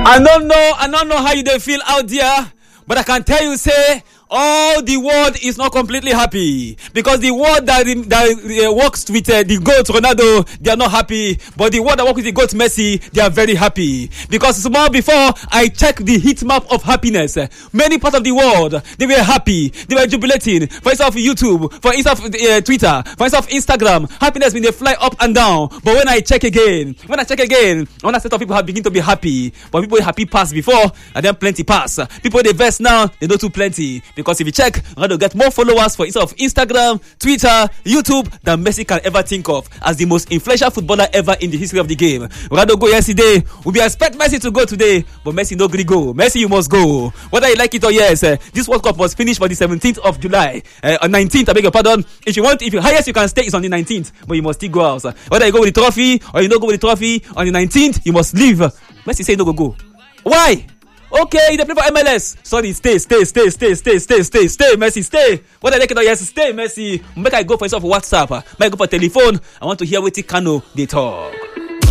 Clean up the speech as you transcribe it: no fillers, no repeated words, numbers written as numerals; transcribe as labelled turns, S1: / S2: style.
S1: I don't know how you dey feel out there, but I can tell you, say, all the world is not completely happy, because the world that works with the GOAT Ronaldo, they are not happy, but the world that works with the GOAT Messi, they are very happy, because small before I check the heat map of happiness, many parts of the world, they were happy, they were jubilating. For instance of YouTube, for instance of Twitter, for instance of Instagram, happiness when they fly up and down. But when I check again, when a set of people have begin to be happy, but people happy pass before, and then plenty pass. People they verse now, they know too plenty. Because if you check, Ronaldo get more followers for instead of Instagram, Twitter, YouTube than Messi can ever think of as the most influential footballer ever in the history of the game. Ronaldo go yesterday. We expect Messi to go today, but Messi no gree go. Messi, you must go. Whether you like it or yes, this World Cup was finished by the 17th of July. On 19th, I beg your pardon. If you highest you can stay is on the 19th, but you must still go out. Whether you go with the trophy or you don't go with the trophy, on the 19th, you must leave. Messi say no go. Why? Okay, they play for MLS. Sorry, stay, Messi, stay. What I like it or yes, stay, Messi. Make I go for yourself WhatsApp. Make I go for telephone. I want to hear what Kano they talk.